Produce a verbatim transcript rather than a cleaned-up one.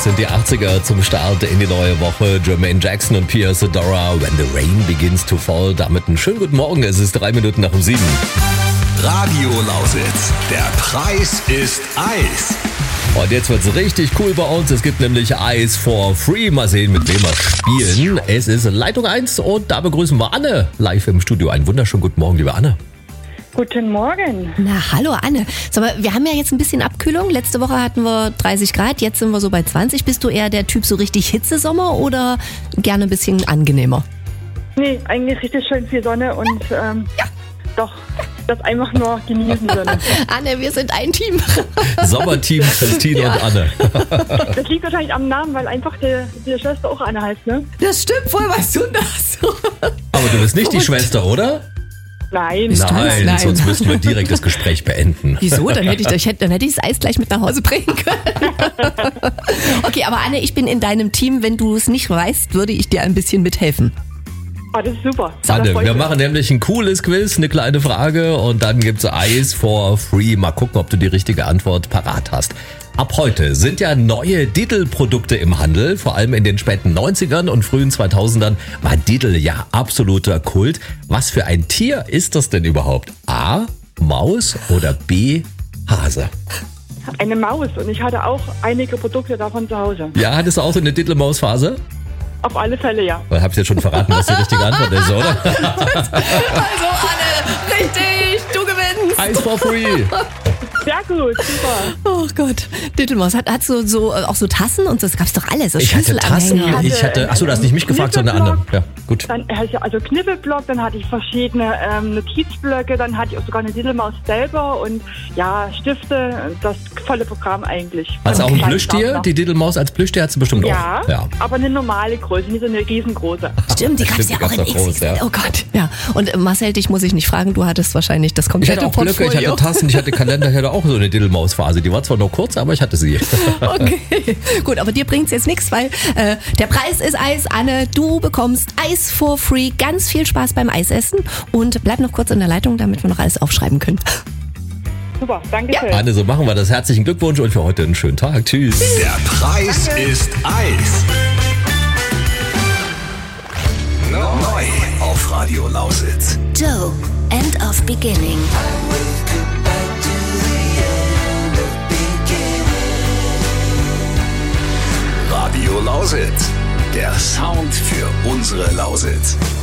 sind die achtziger zum Start in die neue Woche. Jermaine Jackson und Pia Sedora, When the Rain Begins to Fall. Damit einen schönen guten Morgen, es ist drei Minuten nach um sieben. Radio Lausitz, der Preis ist Eis. Und jetzt wird's richtig cool bei uns. Es gibt nämlich Eis for free. Mal sehen, mit wem wir spielen. Es ist Leitung eins und da begrüßen wir Anne live im Studio. Einen wunderschönen guten Morgen, liebe Anne. Guten Morgen. Na, hallo Anne. Sag mal, wir haben ja jetzt ein bisschen Abkühlung. Letzte Woche hatten wir dreißig Grad, jetzt sind wir so bei zwanzig. Bist du eher der Typ so richtig Hitzesommer oder gerne ein bisschen angenehmer? Nee, eigentlich richtig schön viel Sonne und ähm, ja. doch, das einfach nur genießen Sonne. Anne, wir sind ein Team. Sommerteam Christine ja. und Anne. Das liegt wahrscheinlich am Namen, weil einfach die, die Schwester auch Anne heißt, ne? Das stimmt, woher weißt du das? Aber du bist nicht die Schwester, oder? Nein. Nein, Nein, sonst müssten wir direkt das Gespräch beenden. Wieso? Dann hätte ich, ich hätte, dann hätte ich das Eis gleich mit nach Hause bringen können. Okay, aber Anne, ich bin in deinem Team. Wenn du es nicht weißt, würde ich dir ein bisschen mithelfen. Oh, das ist super. Anne, wir machen nämlich ein cooles Quiz, eine kleine Frage und dann gibt's Eis for free. Mal gucken, ob du die richtige Antwort parat hast. Ab heute sind ja neue Lidl-Produkte im Handel, vor allem in den späten neunzigern und frühen zweitausendern war Lidl ja absoluter Kult. Was für ein Tier ist das denn überhaupt? A, Maus oder B, Hase? Eine Maus und ich hatte auch einige Produkte davon zu Hause. Ja, hattest du auch so eine Lidl-Maus-Phase? Auf alle Fälle, ja. Ich hab's jetzt schon verraten, was die richtige Antwort ist, oder? Also Anne, richtig, du gewinnst. Eis for free. Sehr gut, super. Oh Gott, Dittelmaus, hat, hat so, so auch so Tassen und das gab's doch alles. So Ich hatte Tassen, Schlüsselanhänger. ich hatte, achso, du hast nicht mich gefragt, sondern eine andere. Ja, gut. Dann hatte ich also Knippelblock, dann hatte ich verschiedene ähm, Notizblöcke, dann hatte ich auch sogar eine Lidl-Maus selber und ja, Stifte, das volle Programm eigentlich. Hast du auch ein Kleinen Plüschtier? Partner. Die Lidl-Maus als Plüschtier hat sie bestimmt Ja, auch. Ja, aber eine normale Größe, nicht so eine riesengroße. Stimmt, die gab's Stimmt, ja die auch in gab's auch groß, X X L. ja. Oh Gott, ja. Und äh, Marcel, dich muss ich nicht fragen, du hattest wahrscheinlich das Ich komplette hatte auch Blöcke, Portfolio. ich hatte Tassen, ich hatte Kalender, ich hatte auch so eine Lidl-Maus-Phase. Die war zwar nur kurz, aber ich hatte sie. Okay, gut, aber dir bringt's jetzt nichts, weil äh, der Preis ist Eis. Anne, du bekommst Eis for free. Ganz viel Spaß beim Eisessen und bleib noch kurz in der Leitung, damit wir noch alles aufschreiben können. Super, danke schön. Anne, so machen wir das. Herzlichen Glückwunsch und für heute einen schönen Tag. Tschüss. Der Preis ist Eis. Neu auf Radio Lausitz. Joe, End of Beginning. Radio Lausitz. Der Sound für unsere Lausitz.